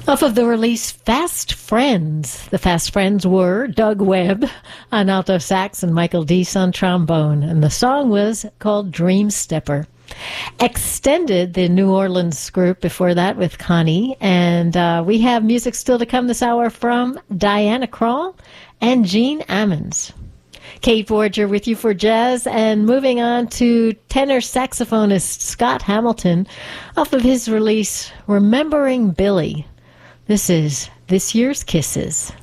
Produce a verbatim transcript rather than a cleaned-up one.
Off of the release Fast Friends. The Fast Friends were Doug Webb on alto sax and Michael Deese on trombone. And the song was called Dream Stepper. Extended, the New Orleans group before that with Connie. And uh, we have music still to come this hour from Diana Krall and Gene Ammons. Kate Forger with you for jazz, and moving on to tenor saxophonist Scott Hamilton off of his release Remembering Billy. This is This Year's Kisses.